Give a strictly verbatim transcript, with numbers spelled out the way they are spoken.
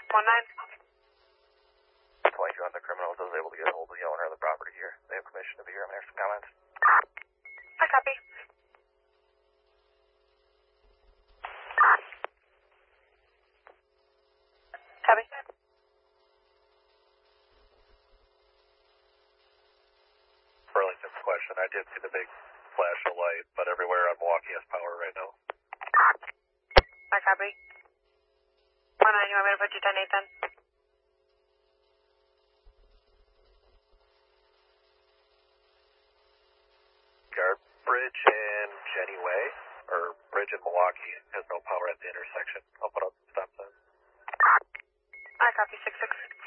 One nine. twenty-two on the criminals. I was able to get a hold of the owner of the property here. They have permission to be here. I'm here for some comments. I copy. Copy. Burlington's question. I did see the big flash of light, but everywhere on Milwaukee has power right now. I copy. One nine, you want me to put you ten eight then? Guard Bridge in Jenny Way, or Bridge in Milwaukee, has no power at the intersection. I'll put up the stop sign. I copy six six.